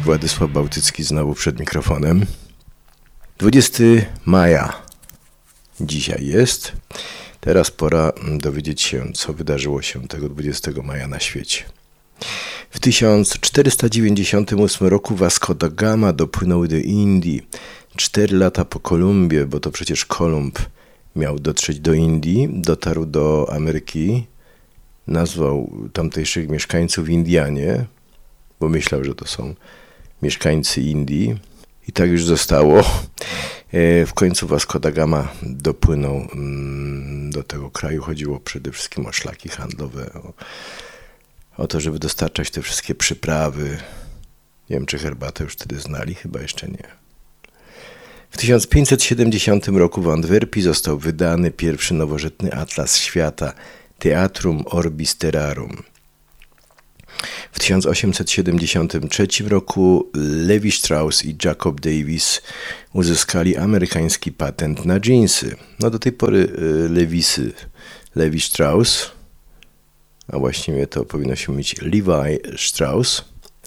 Władysław Bałtycki znowu przed mikrofonem. 20 maja dzisiaj jest. Teraz pora dowiedzieć się, co wydarzyło się tego 20 maja na świecie. W 1498 roku Vasco da Gama dopłynął do Indii. 4 lata po Kolumbie, bo to przecież Kolumb miał dotrzeć do Indii, dotarł do Ameryki, nazwał tamtejszych mieszkańców Indianie, bo myślał, że to są mieszkańcy Indii. I tak już zostało. W końcu Vasco da Gama dopłynął do tego kraju. Chodziło przede wszystkim o szlaki handlowe, o to, żeby dostarczać te wszystkie przyprawy. Nie wiem, czy herbatę już wtedy znali, chyba jeszcze nie. W 1570 roku w Antwerpii został wydany pierwszy nowożytny atlas świata Theatrum Orbis Terrarum. W 1873 roku Levi Strauss i Jacob Davis uzyskali amerykański patent na dżinsy. No do tej pory Levi Strauss, a właściwie to powinno się mówić Levi Strauss,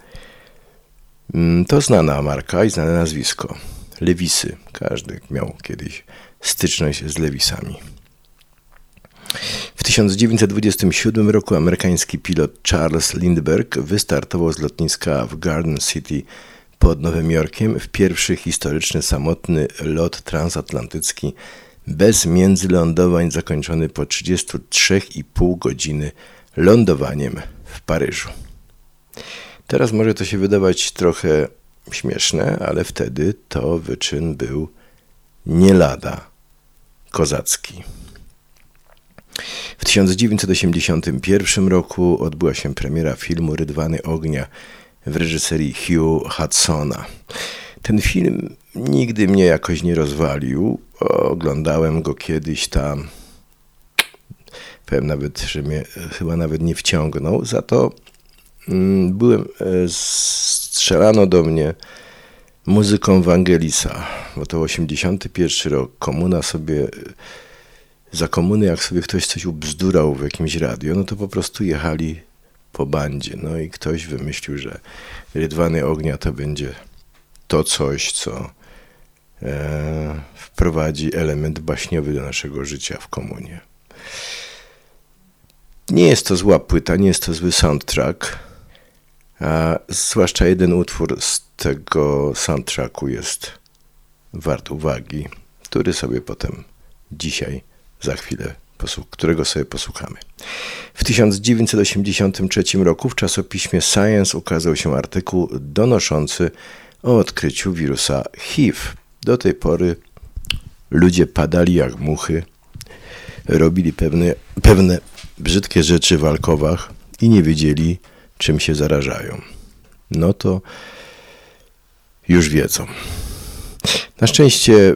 to znana marka i znane nazwisko. Lewisy. Każdy miał kiedyś styczność z Lewisami. W 1927 roku amerykański pilot Charles Lindbergh wystartował z lotniska w Garden City pod Nowym Jorkiem w pierwszy historyczny samotny lot transatlantycki bez międzylądowań zakończony po 33,5 godziny lądowaniem w Paryżu. Teraz może to się wydawać trochę śmieszne, ale wtedy to wyczyn był nie lada kozacki. W 1981 roku odbyła się premiera filmu Rydwany ognia w reżyserii Hugh Hudsona. Ten film nigdy mnie jakoś nie rozwalił. Oglądałem go kiedyś tam. Powiem nawet, że mnie chyba nawet nie wciągnął. Za to strzelano do mnie muzyką Wangelisa, bo to 81 rok. Komuna sobie... Za komuny, jak sobie ktoś coś ubzdurał w jakimś radio, no to po prostu jechali po bandzie. No i ktoś wymyślił, że Rydwany ognia to będzie to coś, co wprowadzi element baśniowy do naszego życia w komunie. Nie jest to zła płyta, nie jest to zły soundtrack, a zwłaszcza jeden utwór z tego soundtracku jest wart uwagi, który sobie potem dzisiaj za chwilę, którego sobie posłuchamy. W 1983 roku w czasopiśmie Science ukazał się artykuł donoszący o odkryciu wirusa HIV. Do tej pory ludzie padali jak muchy, robili pewne brzydkie rzeczy w alkowach i nie wiedzieli, czym się zarażają. No to już wiedzą. Na szczęście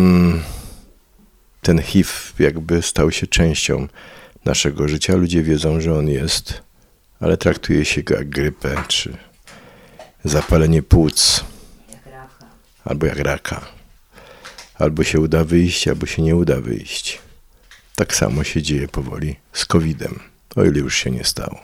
ten HIV jakby stał się częścią naszego życia. Ludzie wiedzą, że on jest, ale traktuje się go jak grypę, czy zapalenie płuc. Albo jak raka. Albo się uda wyjść, albo się nie uda wyjść. Tak samo się dzieje powoli z COVID-em, o ile już się nie stało.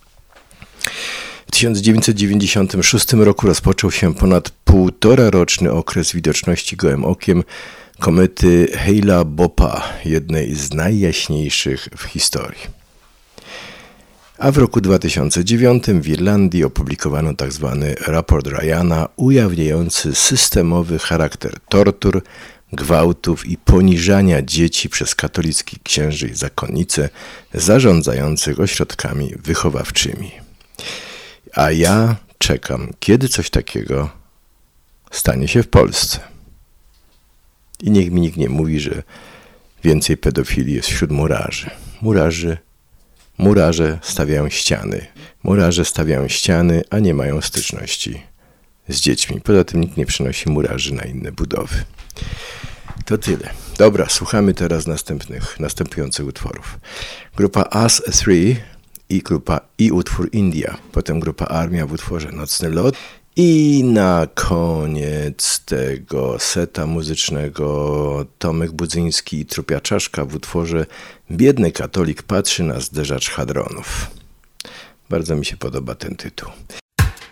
W 1996 roku rozpoczął się ponad 1,5-roczny okres widoczności gołym okiem komety Hale-Bopp, jednej z najjaśniejszych w historii. A w roku 2009 w Irlandii opublikowano tzw. raport Ryana ujawniający systemowy charakter tortur, gwałtów i poniżania dzieci przez katolickich księży i zakonnice zarządzających ośrodkami wychowawczymi. A ja czekam, kiedy coś takiego stanie się w Polsce. I niech mi nikt nie mówi, że więcej pedofilii jest wśród murarzy. Murarze stawiają ściany. Murarze stawiają ściany, a nie mają styczności z dziećmi. Poza tym nikt nie przenosi murarzy na inne budowy. To tyle. Dobra, słuchamy teraz następujących utworów. Grupa Us 3 i utwór India. Potem grupa Armia w utworze Nocny lot. I na koniec tego seta muzycznego Tomek Budzyński i Trupia Czaszka w utworze Biedny katolik patrzy na zderzacz hadronów. Bardzo mi się podoba ten tytuł.